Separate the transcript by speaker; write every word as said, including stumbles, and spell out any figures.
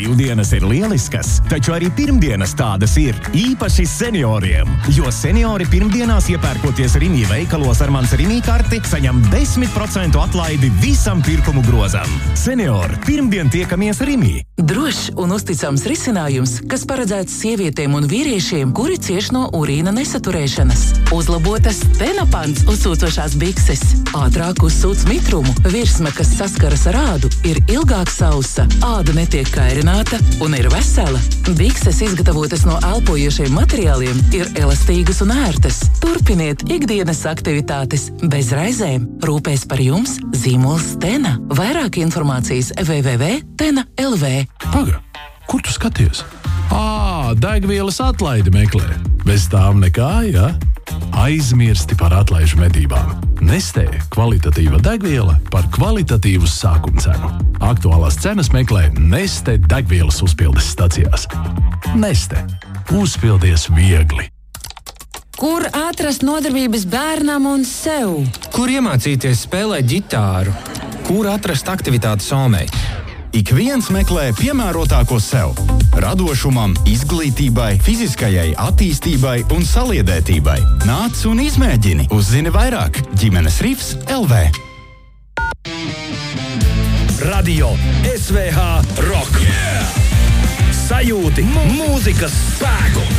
Speaker 1: Brīvdienas ir lieliskas, taču arī pirmdienas tādas ir, īpaši senioriem. Jo seniori pirmdienās iepērkoties Rimi veikalos ar mans Rimi karti, saņem desmit procentu atlaidi visam pirkumu grozam. Seniori, pirmdien tiekamies Rimi.
Speaker 2: Drošs un uzticams risinājums, kas paredzēts sievietēm un vīriešiem, kuri cieš no urīna nesaturēšanas. Uzlabotas tenapants uzsūcošās bikses. Ātrāk uzsūc mitrumu. Virsma, kas saskaras ar ādu, ir ilgāk sausa. Āda netiek kairināta un ir vesela. Bikses izgatavotas no elpojošiem materiāliem, ir elastīgas un ērtas. Turpiniet ikdienas aktivitātes bez raizēm. Rūpēs par jums zīmols Tena. Vairāk informācijas w w w punkt tena punkt l v.
Speaker 3: Paga, kur tu skaties? Ā, degvielas atlaidi meklē. Bez tām nekā, ja? Aizmirsti par atlaižu medībām. Nestē kvalitatīva degviela par kvalitatīvu sākuma cenu. Aktuālās cenas meklē Neste degvielas uzpildes stacijās. Neste. Uzpildies viegli.
Speaker 4: Kur atrast nodarbības bērnam un sev?
Speaker 5: Kur iemācīties spēlēt ģitāru? Kur atrast aktivitāti somei?
Speaker 6: Ik viens meklē piemērotāko sev. Radošumam, izglītībai, fiziskajai attīstībai un saliedētībai. Nāc un izmēģini. Uzzini vairāk. Ģimenes Rifs L V.
Speaker 7: Radio S V H Rock. Yeah! Sajūti mūzikas spēku.